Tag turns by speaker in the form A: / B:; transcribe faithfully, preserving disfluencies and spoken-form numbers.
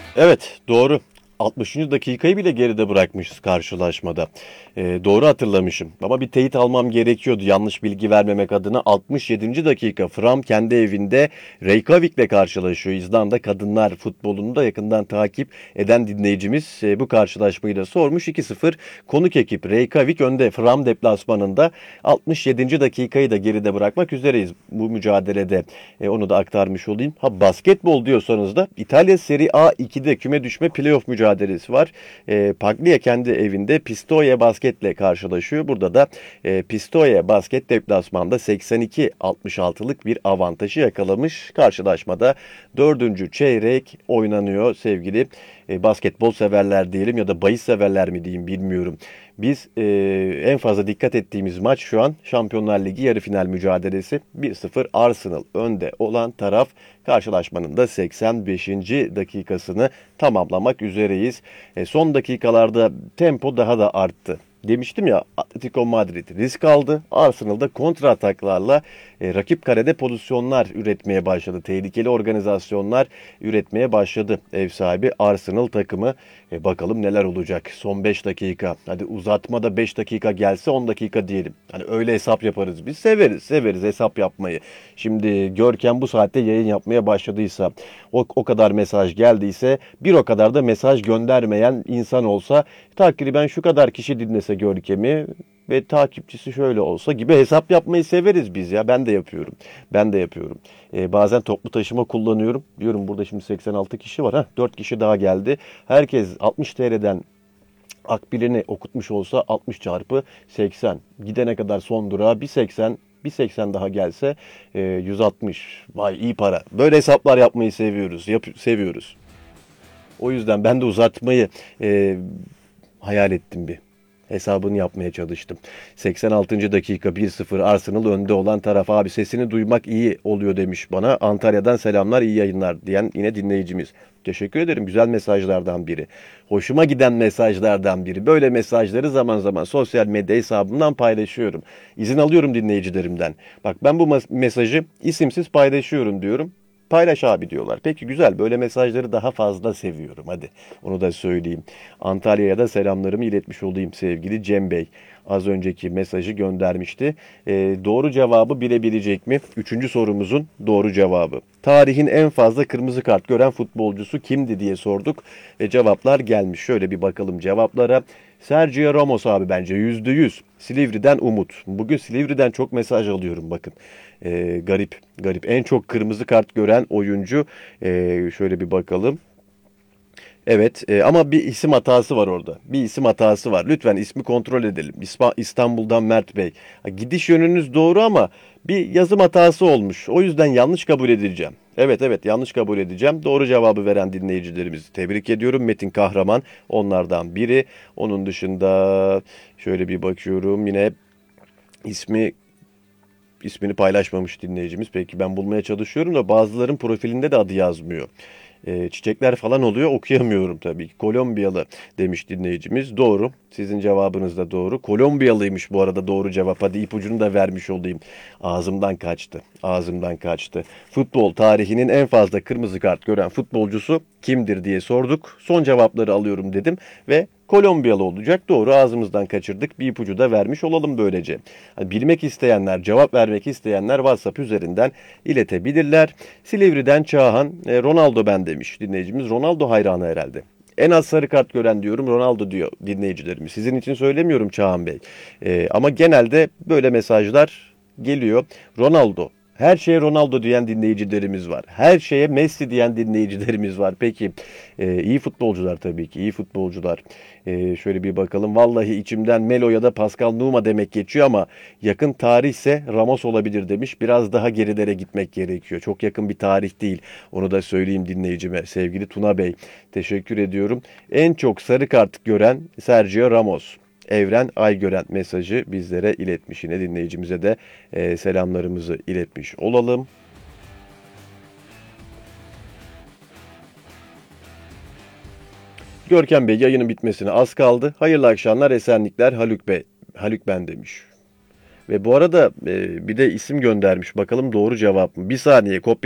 A: Evet, doğru. altmışıncı dakikayı bile geride bırakmışız karşılaşmada. Ee, doğru hatırlamışım. Ama bir teyit almam gerekiyordu yanlış bilgi vermemek adına. altmış yedinci dakika Fram kendi evinde Reykjavik'le karşılaşıyor. İzlanda kadınlar futbolunu da yakından takip eden dinleyicimiz e, bu karşılaşmayı da sormuş. iki sıfır konuk ekip Reykjavik önde Fram deplasmanında altmış yedinci dakikayı da geride bırakmak üzereyiz bu mücadelede. E, onu da aktarmış olayım. Ha basketbol diyorsanız da İtalya Serie A ikide küme düşme playoff mücadelesi var. E, Paglia kendi evinde Pistoia Basket'le karşılaşıyor. Burada da e, Pistoia Basket deplasmanda seksen iki altmış altılık bir avantajı yakalamış. Karşılaşmada dördüncü çeyrek oynanıyor sevgili e, basketbol severler diyelim ya da bahis severler mi diyeyim bilmiyorum. Biz e, en fazla dikkat ettiğimiz maç şu an Şampiyonlar Ligi yarı final mücadelesi. bir sıfır Arsenal önde olan taraf, karşılaşmanın da seksen beşinci dakikasını tamamlamak üzereyiz. E, son dakikalarda tempo daha da arttı. Demiştim ya, Atletico Madrid risk aldı. Arsenal'da kontra ataklarla e, rakip kalede pozisyonlar üretmeye başladı. Tehlikeli organizasyonlar üretmeye başladı ev sahibi Arsenal takımı. E, bakalım neler olacak. Son beş dakika. Hadi uzatmada beş dakika gelse on dakika diyelim. Hani öyle hesap yaparız biz. Severiz, severiz hesap yapmayı. Şimdi Görkem bu saatte yayın yapmaya başladıysa, o, o kadar mesaj geldiyse, bir o kadar da mesaj göndermeyen insan olsa, takriben şu kadar kişi dinlese Görkem'i ve takipçisi şöyle olsa gibi hesap yapmayı severiz biz ya. Ben de yapıyorum. Ben de yapıyorum. Ee, bazen toplu taşıma kullanıyorum. Diyorum burada şimdi seksen altı kişi var. Heh, dört kişi daha geldi. Herkes altmış T L'den akbilini okutmuş olsa altmış çarpı seksen. Gidene kadar son durağa bir seksen, bir seksen daha gelse e, yüz altmış. Vay iyi para. Böyle hesaplar yapmayı seviyoruz. Yap seviyoruz. O yüzden ben de uzatmayı e, hayal ettim bir. Hesabını yapmaya çalıştım. seksen altıncı dakika bir sıfır Arsenal önde olan taraf. Abi sesini duymak iyi oluyor demiş bana. Antalya'dan selamlar, iyi yayınlar diyen yine dinleyicimiz. Teşekkür ederim. Güzel mesajlardan biri. Hoşuma giden mesajlardan biri. Böyle mesajları zaman zaman sosyal medya hesabımdan paylaşıyorum. İzin alıyorum dinleyicilerimden. Bak ben bu mesajı isimsiz paylaşıyorum diyorum. Paylaş abi diyorlar. Peki güzel, böyle mesajları daha fazla seviyorum, hadi onu da söyleyeyim. Antalya'ya da selamlarımı iletmiş olayım sevgili Cem Bey. Az önceki mesajı göndermişti. Ee, doğru cevabı bilebilecek mi? Üçüncü sorumuzun doğru cevabı. Tarihin en fazla kırmızı kart gören futbolcusu kimdi diye sorduk. Ve cevaplar gelmiş. Şöyle bir bakalım cevaplara. Sergio Ramos abi, bence yüzde yüz. Silivri'den Umut. Bugün Silivri'den çok mesaj alıyorum bakın. Ee, garip, garip. En çok kırmızı kart gören oyuncu. Ee, şöyle bir bakalım. Evet e, ama bir isim hatası var orada. Bir isim hatası var. Lütfen ismi kontrol edelim. İspa- İstanbul'dan Mert Bey. Ha, gidiş yönünüz doğru ama bir yazım hatası olmuş. O yüzden yanlış kabul edeceğim. Evet evet yanlış kabul edeceğim. Doğru cevabı veren dinleyicilerimizi tebrik ediyorum. Metin Kahraman onlardan biri. Onun dışında şöyle bir bakıyorum, yine ismi ismini paylaşmamış dinleyicimiz. Peki ben bulmaya çalışıyorum da bazıların profilinde de adı yazmıyor. E, çiçekler falan oluyor, okuyamıyorum tabii ki. Kolombiyalı demiş dinleyicimiz. Doğru. Sizin cevabınız da doğru. Kolombiyalıymış bu arada doğru cevap. Hadi ipucunu da vermiş olayım. Ağzımdan kaçtı. Ağzımdan kaçtı. Futbol tarihinin en fazla kırmızı kart gören futbolcusu kimdir diye sorduk. Son cevapları alıyorum dedim ve Kolombiyalı olacak. Doğru, ağzımızdan kaçırdık. Bir ipucu da vermiş olalım böylece. Hani bilmek isteyenler, cevap vermek isteyenler WhatsApp üzerinden iletebilirler. Silivri'den Çağhan, e, Ronaldo ben demiş dinleyicimiz. Ronaldo hayranı herhalde. En az sarı kart gören diyorum Ronaldo diyor dinleyicilerimiz. Sizin için söylemiyorum Çağhan Bey. E, ama genelde böyle mesajlar geliyor. Ronaldo. Her şeye Ronaldo diyen dinleyicilerimiz var. Her şeye Messi diyen dinleyicilerimiz var. Peki e, iyi futbolcular tabii ki, iyi futbolcular. E, şöyle bir bakalım. Vallahi içimden Melo ya da Pascal Nouma demek geçiyor ama yakın tarihse Ramos olabilir demiş. Biraz daha gerilere gitmek gerekiyor. Çok yakın bir tarih değil. Onu da söyleyeyim dinleyicime. Sevgili Tuna Bey, teşekkür ediyorum. En çok sarı kart gören Sergio Ramos. Evren Aygören mesajı bizlere iletmiş. Yine dinleyicimize de e, selamlarımızı iletmiş olalım. Görkem Bey, yayının bitmesine az kaldı. Hayırlı akşamlar, esenlikler Haluk Bey. Haluk ben demiş. Ve bu arada e, bir de isim göndermiş. Bakalım doğru cevap mı? Bir saniye, kopya